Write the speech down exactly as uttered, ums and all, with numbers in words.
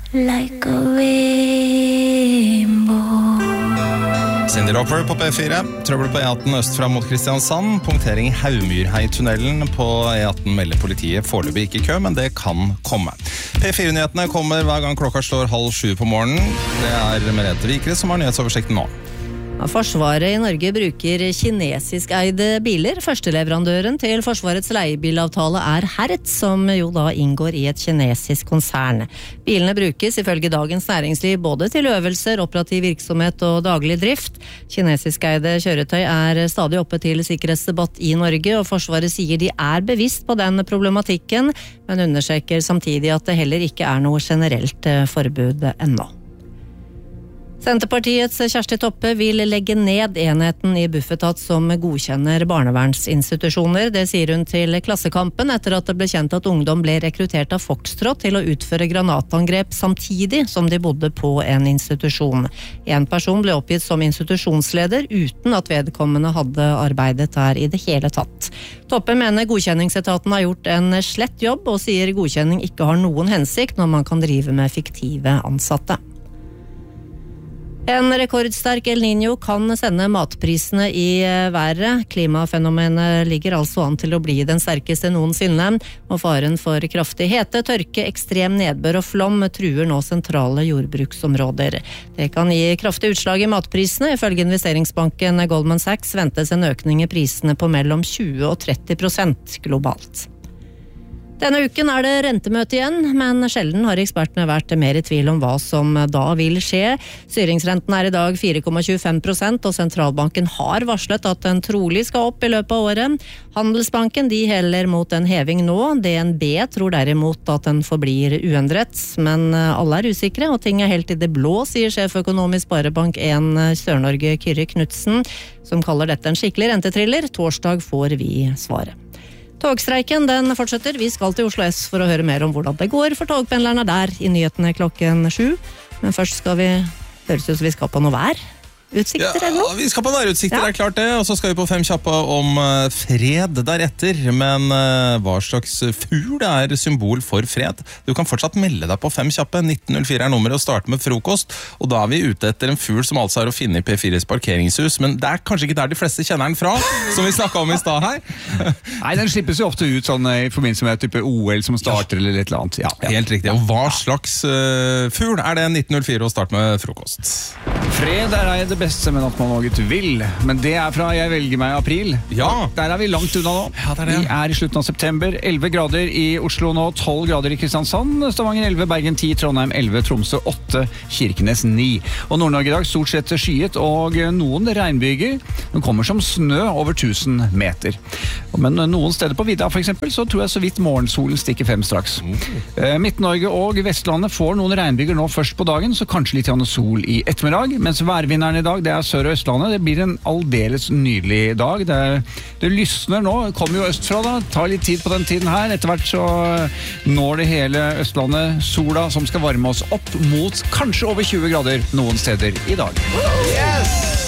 Like a rainbow. Cyndi Lauper på P fire, trøbbel på E atten østfra mot Kristiansand, punktering i Haumyrhei-tunnelen på E atten melder politiet foreløpig ikke i kø, men det kan komme. P fire-nyhetene kommer hver gang klokka slår halv sju på morgenen. Det er Merete Vikre som har nyhetsoversikten nå. Forsvaret i Norge bruker kinesisk-eide biler. Førsteleverandøren til Forsvarets leiebilavtale er Hertz, som jo da inngår i et kinesisk konsern. Bilene brukes ifølge Dagens Næringsliv både til øvelser, operativ virksomhet og daglig drift. Kinesisk-eide kjøretøy er stadig oppe til sikkerhetsdebatt i Norge, og Forsvaret sier de er bevisst på den problematikken, men understreker samtidig at det heller ikke er noe generelt forbud ennå. Senterpartiets Kjersti Toppe vil legge ned enheten i Bufetat som godkjenner barnevernsinstitusjoner. Det sier hun til Klassekampen etter at det ble kjent at ungdom ble rekruttert av Foxtrot til å utføre granatangrep samtidig som de bodde på en institusjon. En person ble oppgitt som institusjonsleder uten at vedkommende hadde arbeidet der i det hele tatt. Toppe mener godkjenningsetaten har gjort en slett jobb og sier godkjenning ikke har noen hensikt når man kan drive med fiktive ansatte. En rekordsterk El Niño kan sende matprisene i været. Klimafenomenet ligger altså an til å bli den sterkeste noensinne, og faren for kraftig hete, tørke, ekstrem nedbør og flom truer nå sentrale jordbruksområder. Det kan gi kraftig utslag i matprisene. Ifølge investeringsbanken Goldman Sachs ventes en økning i prisene på mellom tjue og tretti prosent globalt. Denne uken er det rentemøte igjen, men sjelden har ekspertene vært mer i tvil om hva som da vil skje. Styringsrenten er i dag fire komma tjuefem prosent, og sentralbanken har varslet at den trolig skal opp i løpet av året. Handelsbanken de heller mot en heving nå. D N B tror derimot at den forblir uendret, men alle er usikre, og ting er helt i det blå, sier sjeføkonom i Sparebank en Sør-Norge Kyrre Knudsen, som kaller dette en skikkelig rentetriller. Torsdag får vi svaret. Togstreiken den fortsetter. Vi skal til Oslo S for å høre mer om hvordan det går for togpendlerne der i nyhetene klokken sju. Men først skal vi høres ut som vi skal på noe vær. Utsikter ja, eller noe? Vi skal på værutsikter, ja. Det er klart det. Og så skal vi på fem kjappe om uh, fred deretter. Men uh, hva slags fugl er symbol for fred? Du kan fortsatt melde deg på fem kjappe. nitten null fire er nummeret og starte med frokost. Og da er vi ute etter en fugl som altså er å finne i P fires parkeringshus. Men det er kanskje ikke der de fleste kjenner den fra, som vi snakket om i stad her. Nei, den slippes jo ofte ut sånn i forbindelse med type O L som starter ja. Eller et eller annet. Ja, ja. Helt riktig. Og hva slags uh, fugl er det nitten null fire og starte med frokost? Fred er det beste med at man noe vil, men det er fra Jeg velger meg i april. Ja. Der er vi langt unna nå. Ja, det er det. Vi er i slutten av september. elleve grader i Oslo nå, tolv grader i Kristiansand, Stavanger elleve, Bergen ti, Trondheim elleve, Tromsø åtte, Kirkenes ni. Og Nord-Norge i dag stort sett skyet, og noen regnbyger. De kommer som snø over tusen meter. Men noen steder på vidda, for eksempel, så tror jeg så vidt morgensolen stikker frem straks. Mm. Midt-Norge og Vestlandet får noen regnbyger nå først på dagen, så kanskje litt sol i ettermiddag, mens værvinneren i dag, det er Sør- og Østlandet. Det blir en aldeles nydelig dag. Det, er, det lysner nå. Det kommer jo østfra da. Det tar litt tid på den tiden her. Etter hvert så når det hele Østlandet sola som skal varme oss opp mot kanskje over tjue grader noen steder i dag. Yes!